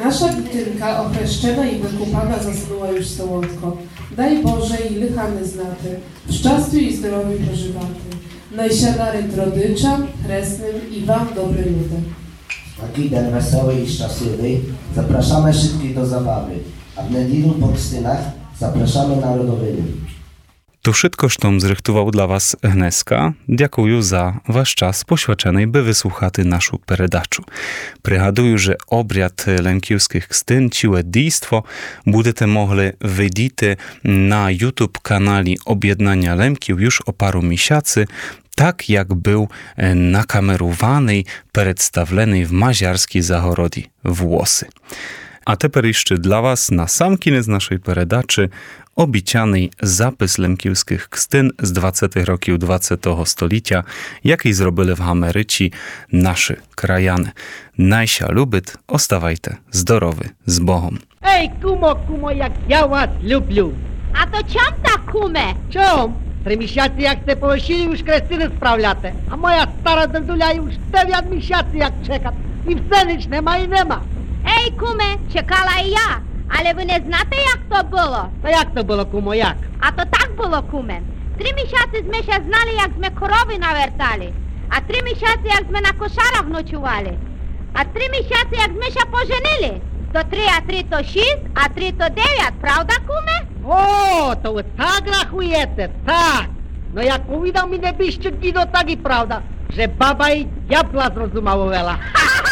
Nasza Witynka, ochreszczena i wykupana, zasnęła już sołodko. Daj Boże i lychany znaty, w szczęściu i zdrowiu pożywaty. Najsiadary Trodycza, Chresnym i wam dobry ludy. Taki den wesoły i szczęśliwy zapraszamy wszystkich do zabawy, a w niedzielu po chrzcinach zapraszamy narodowymi. To wszystko, co zrychtował dla was Hneska, dziękuję za wasz czas poświęcony, by wysłuchać naszą peredaczu. Przygaduję, że obrad lękiewskich chrzcin, ciłe dійstwo, będziecie mogli widzieć na YouTube kanali Objednania Lemkiów już o paru miesięcy, tak jak był nakamerowany, przedstawiony w maziarskiej Zagorodzie Włosy. A teraz jeszcze dla was na sam koniec naszej peredaczy obiciany zapis lemkiewskich chrzcin z 20 roków XX stulecia, jaki zrobili w Ameryce nasi krajany. Najsia lubyt, ostawajte zdrowy z Bogom. Ej, kumo, jak ja was lubię. A to czym tak, kume? Czemu? 3 miesiące jak ste połosili, już krestyny sprawляте. A moja stara dedulia już 9 miesięcy jak czeka. I все nic nie ma. Ej, kume, czekała i ja. Ale wy nie знаєте, jak to було? To jak to było, kumo, jak? A to tak було, kume. 3 miesiące ми ще знали, як ми корови навертали. А 3 miesiące, jak ми на кошарах ночували. А 3 miesiące, як ми ще поженили. То 3 а 3 то 6, а 3 то 9, правда, kume? O, to wy tak rachujecie, tak. No jak powiedział mi nebiszczyk Gido, tak i prawda, że baba i diabła zrozumiała.